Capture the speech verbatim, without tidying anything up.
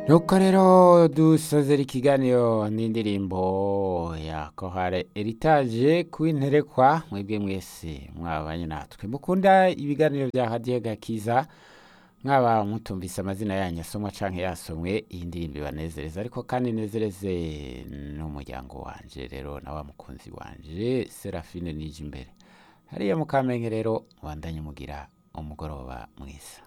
nuko rero dusozera ikiganiro n'indirimbo ya kohare eritaje kwinterekwa mwebwe mwese mwabanye natwe mukunda ibiganiro bya hadiye gakiza mwaba mutumvise amazina yanyu asomwa canke yasomwe iyi ndirimbo ibanezereza ariko kandi nezereze n'umuryango wanje rero na wa mukunzi wanje Serafine nije imbere hariya mukamenge rero mubandanye mugira umugoroba mwiza.